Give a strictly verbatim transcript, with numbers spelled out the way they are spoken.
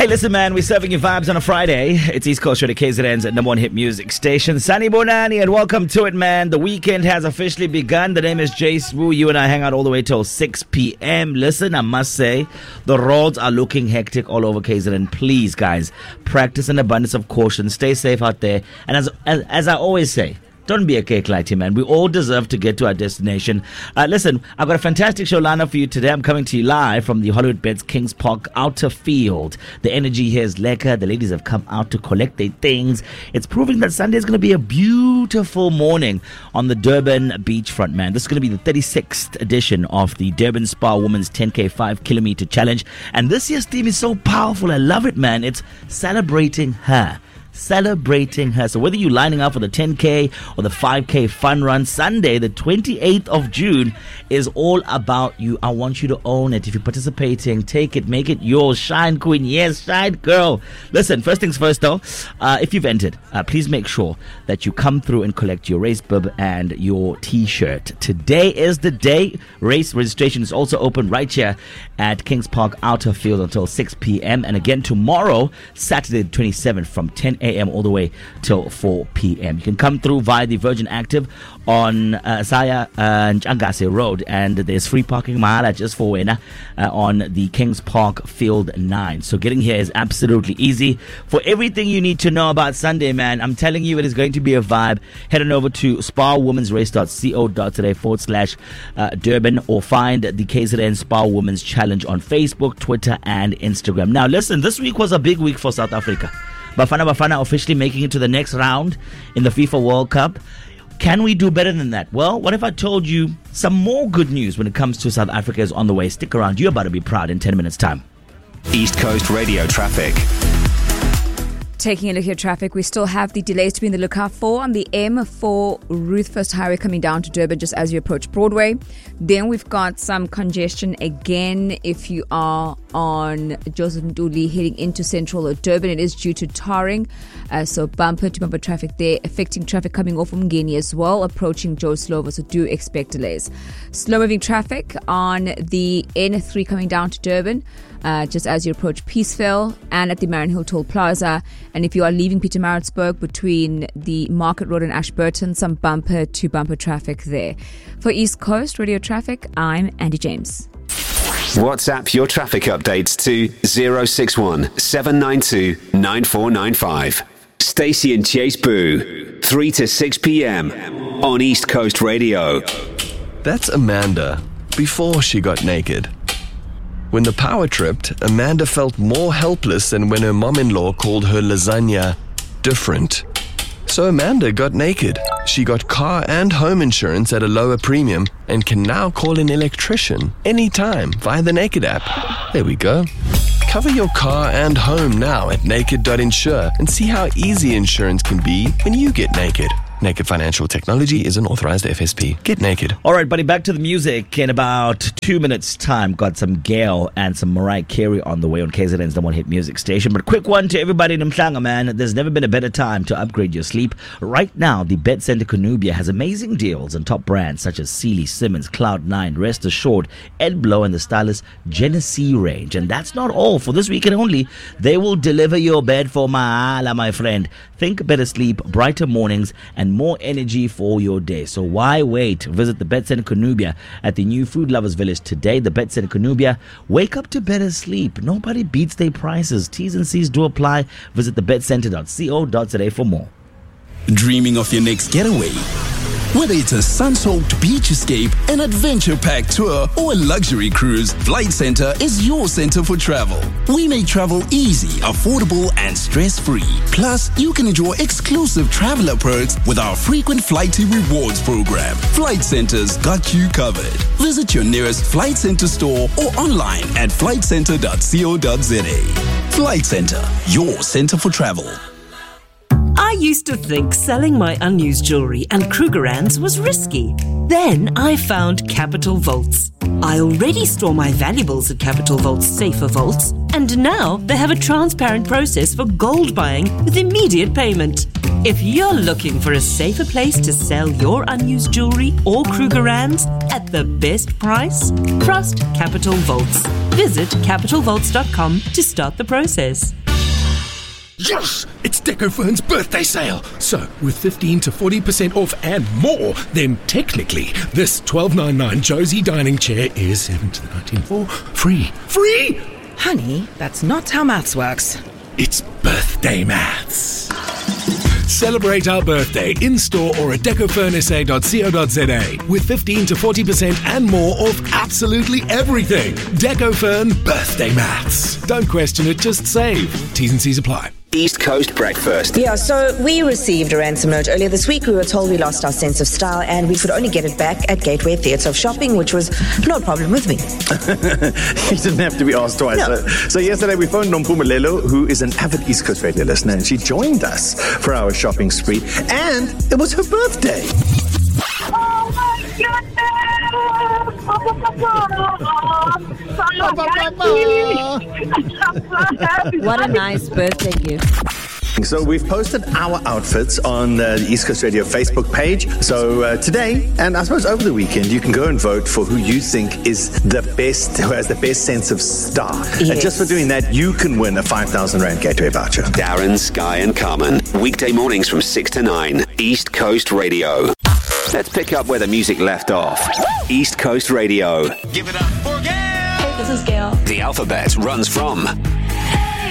Hey, listen, man, we're serving you vibes on a Friday. It's East Coast Radio, K Z N's number one hit music station. Sunny Bonani, and welcome to it, man. The weekend has officially begun. The name is Jace Wu. You and I hang out all the way till six p.m. Listen, I must say, the roads are looking hectic all over K Z N. Please, guys, practice an abundance of caution. Stay safe out there. And as as, as I always say, don't be a cake lighty, man. We all deserve to get to our destination. Uh, listen, I've got a fantastic show lined up for you today. I'm coming to you live from the Hollywood Bets Kings Park Outer Field. The energy here is lekker. The ladies have come out to collect their things. It's proving that Sunday is going to be a beautiful morning on the Durban beachfront, man. This is going to be the thirty-sixth edition of the Durban Spa Women's ten K five kilometer challenge. And this year's theme is so powerful. I love it, man. It's celebrating her. Celebrating her. So whether you're lining up for the ten K or the five K fun run, Sunday the twenty-eighth of June is all about you. I want you to own it. If you're participating, take it, make it yours. Shine, queen. Yes, shine, girl. Listen, first things first though, uh, if you've entered, uh, please make sure that you come through and collect your race bib and your t-shirt. Today is the day. Race registration is also open right here at Kings Park Outer Field until six p.m. and again tomorrow, Saturday the twenty-seventh, from ten a.m. all the way till four p.m. You can come through via the Virgin Active on uh, Saya uh, Njangase Road, and there's free parking mahala just for Wena uh, on the Kings Park Field nine. So getting here is absolutely easy. For everything you need to know about Sunday, man, I'm telling you, it is going to be a vibe. Head on over to spa womens race dot co dot za forward slash uh, Durban, or find the K Z N Spa Women's Challenge on Facebook, Twitter, and Instagram. Now, listen, this week was a big week for South Africa. Bafana Bafana officially making it to the next round in the FIFA World Cup. Can we do better than that? Well, what if I told you some more good news when it comes to South Africa is on the way? Stick around. You're about to be proud in ten minutes' time. East Coast Radio traffic. Taking a look at traffic, we still have the delays to be in the lookout for on the M four Ruth First Highway coming down to Durban just as you approach Broadway. Then we've got some congestion again if you are on Joseph Nduli heading into central Durban. It is due to tarring, uh, so bumper to bumper traffic there, affecting traffic coming off from Ngeni as well, approaching Joe Slovo, so do expect delays. Slow moving traffic on the N three coming down to Durban, Uh, just as you approach Peaceville and at the Marion Toll Plaza. And if you are leaving Pietermaritzburg between the Market Road and Ashburton, some bumper to bumper traffic there. For East Coast Radio Traffic, I'm Andy James. WhatsApp your traffic updates to zero six one seven nine two nine four nine five. Stacey and Chase Boo, three to six p.m. on East Coast Radio. That's Amanda before she got naked. When the power tripped, Amanda felt more helpless than when her mom-in-law called her lasagna different. So Amanda got naked. She got car and home insurance at a lower premium and can now call an electrician anytime via the Naked app. There we go. Cover your car and home now at naked dot insure and see how easy insurance can be when you get naked. Naked Financial Technology is an authorized F S P. Get naked. All right, buddy, back to the music in about two minutes' time. Got some Gail and some Mariah Carey on the way on K Z N's number one hit music station. But quick one to everybody in Mhlanga, man. There's never been a better time to upgrade your sleep. Right now, the Bet Center Conubia has amazing deals on top brands such as Sealy, Simmons, Cloud nine, Rest Assured, Ed Blow, and the stylish Genesee range. And that's not all. For this weekend only, they will deliver your bed for mahala, my friend. Think better sleep, brighter mornings, and more energy for your day. So why wait? Visit the Bet Center Conubia at the new Food Lovers Village today. The Bet Center Conubia. Wake up to better sleep. Nobody beats their prices. T's and C's do apply. Visit the bet center dot co dot za for more. Dreaming of your next getaway? Whether it's a sun-soaked beach escape, an adventure-packed tour, or a luxury cruise, Flight Centre is your center for travel. We make travel easy, affordable, and stress-free. Plus, you can enjoy exclusive traveler perks with our frequent Flighty Rewards program. Flight Centre's got you covered. Visit your nearest Flight Centre store or online at flight centre dot co dot za. Flight Centre, your center for travel. I used to think selling my unused jewelry and Krugerrands was risky. Then I found Capital Vaults. I already store my valuables at Capital Vault's safer vaults, and now they have a transparent process for gold buying with immediate payment. If you're looking for a safer place to sell your unused jewelry or Krugerrands at the best price, trust Capital Vaults. Visit capital volts dot com to start the process. Yes! It's DecoFern's birthday sale. So, with fifteen to forty percent off and more, then technically, this twelve ninety-nine Josie dining chair is seven to the nineteen for free. Free! Honey, that's not how maths works. It's birthday maths. Celebrate our birthday in-store or at deco fern s a dot co dot z a with fifteen to forty percent and more off absolutely everything. DecoFern birthday maths. Don't question it, just save. T's and C's apply. East Coast Breakfast. Yeah, so we received a ransom note earlier this week. We were told we lost our sense of style and we could only get it back at Gateway Theatre of Shopping, which was no problem with me. You didn't have to be asked twice. No. So, so yesterday we phoned Nompumelelo, who is an avid East Coast radio listener, and she joined us for our shopping spree, and it was her birthday. Oh my goodness! What a nice birthday gift. So we've posted our outfits on uh, the East Coast Radio Facebook page. So uh, today, and I suppose over the weekend, you can go and vote for who you think is the best, who has the best sense of style. Yes. And just for doing that, you can win a five thousand Rand Gateway voucher. Darren, Sky and Carmen. Weekday mornings from six to nine. East Coast Radio. Let's pick up where the music left off. East Coast Radio. Give it up for Gail. Hey, this is Gail. The alphabet runs from